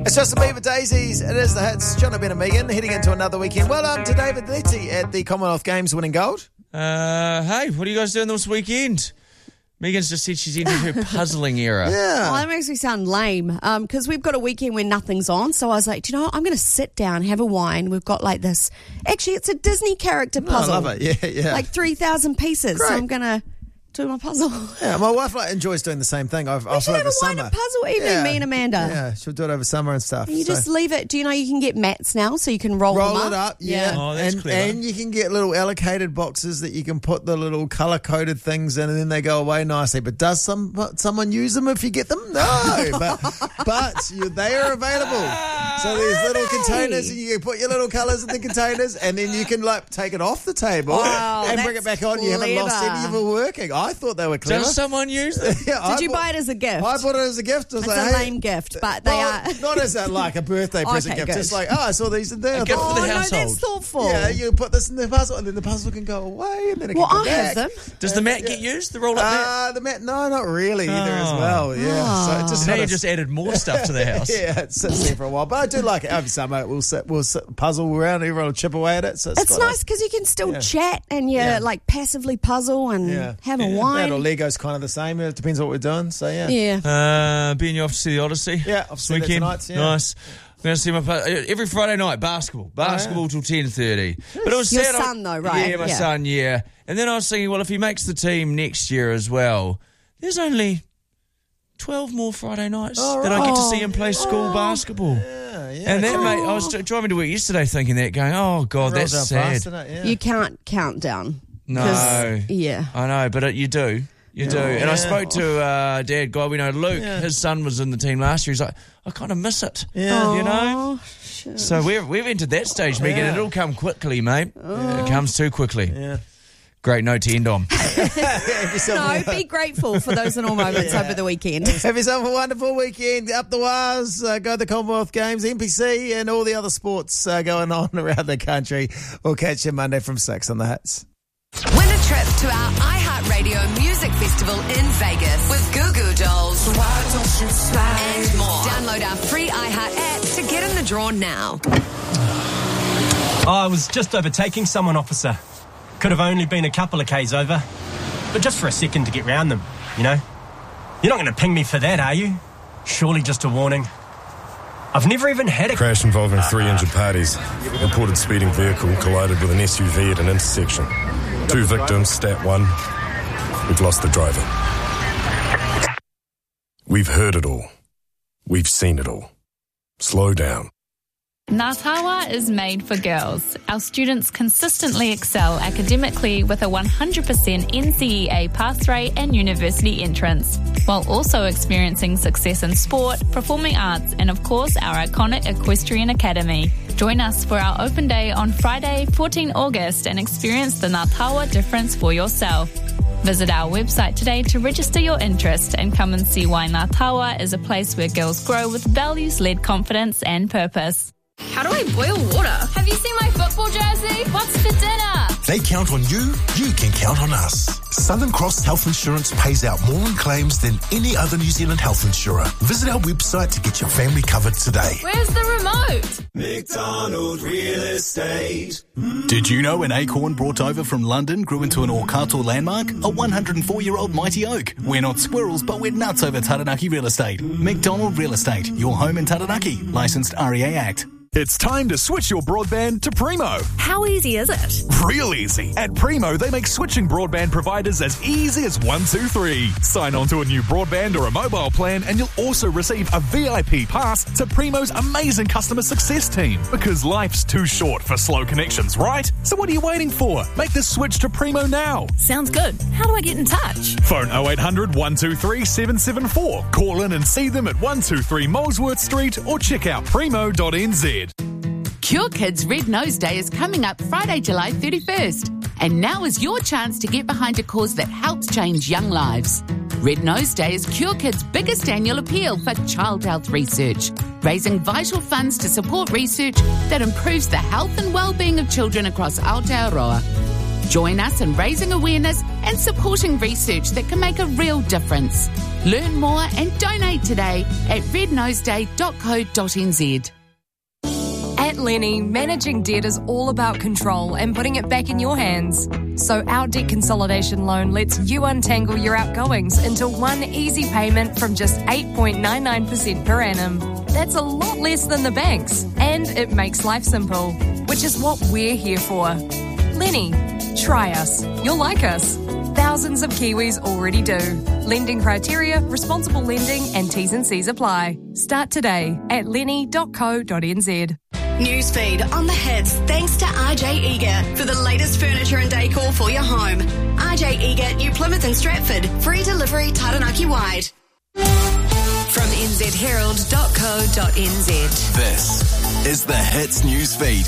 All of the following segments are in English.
It's Justin Bieber, Daisies. It is the hits. John Ben and Megan heading into another weekend. Well done to David Letty at the Commonwealth Games winning gold. Hey, what are you guys doing this weekend? Megan's just said she's into her puzzling era. Yeah. Oh, that makes me sound lame because we've got a weekend when nothing's on. So I was like, do you know what? I'm going to sit down, have a wine. We've got like this. Actually, it's a Disney character puzzle. I love it. Yeah. Like 3,000 pieces. Great. So I'm going to do my puzzle. Yeah, my wife enjoys doing the same thing. We should have a wine and puzzle evening, me and Amanda. Yeah, she'll do it over summer and stuff. And you just leave it. Do you know you can get mats now so you can roll them up? Roll it up, yeah. Oh, that's clever. And you can get little allocated boxes that you can put the little colour-coded things in and then they go away nicely. But does someone use them if you get them? No. but they are available. So there's little containers and you can put your little colours in the containers and then you can take it off the table and bring it back on. You haven't lost any of it working. I thought they were clever. Does someone use them? Did you buy it as a gift? I bought it as a gift. It's a lame gift, but they are. Not as a birthday present gift. Good. Just I saw these in there. A gift for the no, household. that's thoughtful. Yeah, you put this in the puzzle and then the puzzle can go away and then it can go I back. have them. Does the mat get used, the roll-up mat? The mat, no, not really either as well. Yeah, so it just Now you just added more stuff to the house. yeah, it sits there for a while. But I do like it. Over summer, we'll sit puzzle around. Everyone will chip away at it. So It's nice because you can still chat and passively puzzle and have a wine. That or Lego's kind of the same. It depends what we're doing. So Being you off to see the Odyssey? Yeah, I've seen it weekend. tonight. Yeah. Nice. I'm going to see every Friday night, basketball till 10:30. But it was Your sad. son though, right? Yeah, my son, yeah. And then I was thinking, well, if he makes the team next year as well, there's only 12 more Friday nights that I get to see him play school basketball. Yeah, and that, mate, I was driving to work yesterday thinking that, going, oh, God, that's sad. Fast, You can't count down. No. Yeah. I know, but you do. You do. And I spoke to Dad, guy we know, Luke. Yeah. His son was in the team last year. He's like, I kind of miss it. Yeah. You know? Sure. So we've entered that stage, Megan. It'll come quickly, mate. It comes too quickly. Yeah. Great note to end on. No, be grateful for those little moments over the weekend. Have yourself a wonderful weekend. Up the wires, go to the Commonwealth Games, NPC, and all the other sports going on around the country. We'll catch you Monday from 6 on the Hits. Win a trip to our iHeartRadio Music Festival in Vegas with Goo Goo Dolls. Why don't you slide? And more. Download our free iHeart app to get in the draw now. I was just overtaking someone, officer. Could have only been a couple of Ks over. But just for a second to get round them, you know? You're not going to ping me for that, are you? Surely just a warning. I've never even had a crash involving 3 injured parties. Reported speeding vehicle collided with an SUV at an intersection. 2 victims, stat 1. We've lost the driver. We've heard it all. We've seen it all. Slow down. Ngā Tawa is made for girls. Our students consistently excel academically with a 100% NCEA pass rate and university entrance, while also experiencing success in sport, performing arts, and of course our iconic Equestrian Academy. Join us for our open day on Friday, 14 August, and experience the Ngā Tawa difference for yourself. Visit our website today to register your interest and come and see why Ngā Tawa is a place where girls grow with values-led confidence and purpose. How do I boil water? Have you seen my football jersey? What's for dinner? They count on you, you can count on us. Southern Cross Health Insurance pays out more in claims than any other New Zealand health insurer. Visit our website to get your family covered today. Where's the remote? McDonald Real Estate. Did you know an acorn brought over from London grew into an Orkato landmark? A 104-year-old mighty oak. We're not squirrels, but we're nuts over Taranaki Real Estate. McDonald Real Estate, your home in Taranaki. Licensed REA Act. It's time to switch your broadband to Primo. How easy is it? Real easy. At Primo, they make switching broadband providers as easy as 1, 2, 3. Sign on to a new broadband or a mobile plan and you'll also receive a VIP pass to Primo's amazing customer success team. Because life's too short for slow connections, right? So what are you waiting for? Make the switch to Primo now. Sounds good. How do I get in touch? Phone 0800 123 774. Call in and see them at 123 Molesworth Street or check out primo.nz. Cure Kids Red Nose Day is coming up Friday, July 31st. And now is your chance to get behind a cause that helps change young lives. Red Nose Day is Cure Kids' biggest annual appeal for child health research, raising vital funds to support research that improves the health and well-being of children across Aotearoa. Join us in raising awareness and supporting research that can make a real difference. Learn more and donate today at rednoseday.co.nz. At Lenny, managing debt is all about control and putting it back in your hands. So our debt consolidation loan lets you untangle your outgoings into one easy payment from just 8.99% per annum. That's a lot less than the banks, and it makes life simple, which is what we're here for. Lenny, try us. You'll like us. Thousands of Kiwis already do. Lending criteria, responsible lending and T's and C's apply. Start today at lenny.co.nz. Newsfeed on the hits thanks to RJ Eager for the latest furniture and decor for your home. RJ Eager, New Plymouth and Stratford. Free delivery Taranaki wide. From nzherald.co.nz. This is the Hits Newsfeed.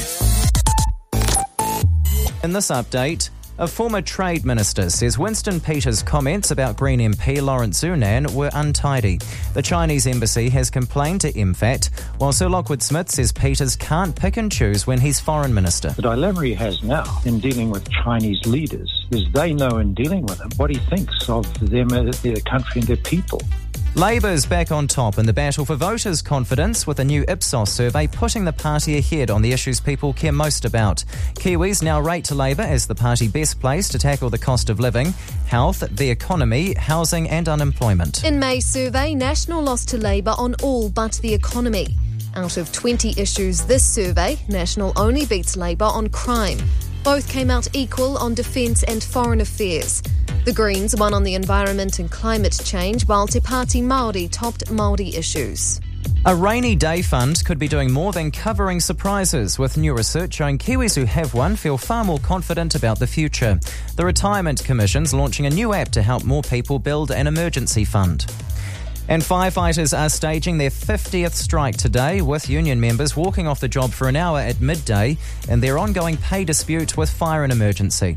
In this update, a former trade minister says Winston Peters' comments about Green MP Lawrence Zunan were untidy. The Chinese embassy has complained to MFAT, while Sir Lockwood Smith says Peters can't pick and choose when he's foreign minister. The dilemma he has now in dealing with Chinese leaders is they know in dealing with him what he thinks of them, their country and their people. Labour's back on top in the battle for voters' confidence with a new Ipsos survey putting the party ahead on the issues people care most about. Kiwis now rate Labour as the party best placed to tackle the cost of living, health, the economy, housing and unemployment. In May's survey, National lost to Labour on all but the economy. Out of 20 issues this survey, National only beats Labour on crime. Both came out equal on defence and foreign affairs. The Greens won on the environment and climate change, while Te Pāti Māori topped Māori issues. A rainy day fund could be doing more than covering surprises, with new research showing Kiwis who have one feel far more confident about the future. The Retirement Commission's launching a new app to help more people build an emergency fund. And firefighters are staging their 50th strike today, with union members walking off the job for an hour at midday in their ongoing pay dispute with Fire and Emergency.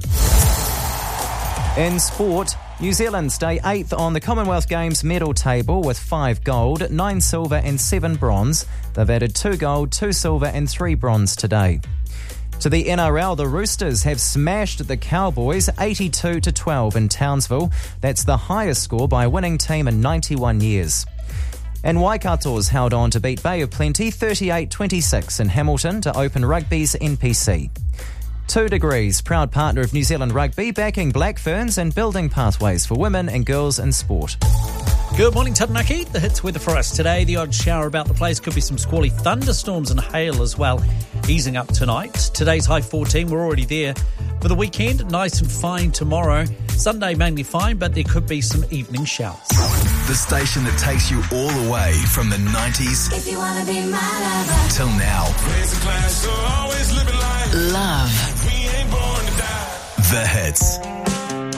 In sport, New Zealand stay 8th on the Commonwealth Games medal table with 5 gold, 9 silver and 7 bronze. They've added 2 gold, 2 silver and 3 bronze today. To the NRL, the Roosters have smashed the Cowboys 82-12 in Townsville. That's the highest score by a winning team in 91 years. And Waikato's held on to beat Bay of Plenty 38-26 in Hamilton to open rugby's NPC. 2 Degrees, proud partner of New Zealand Rugby, backing Black Ferns and building pathways for women and girls in sport. Good morning, Taranaki. The hits weather for us today. The odd shower about the place. Could be some squally thunderstorms and hail as well, easing up tonight. Today's high 14. We're already there. For the weekend, nice and fine tomorrow. Sunday mainly fine, but there could be some evening showers. The station that takes you all the way from the 90s If you wanna be my lover. till now. Love. The Hits.